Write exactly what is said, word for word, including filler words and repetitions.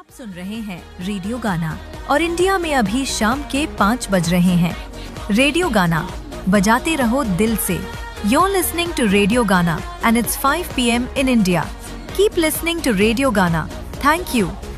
आप सुन रहे हैं रेडियो गाना और इंडिया में अभी शाम के पाँच बज रहे हैं। रेडियो गाना बजाते रहो दिल से। You're listening to Radio Gana and it's five p m in India. Keep listening to Radio Gana. Thank you.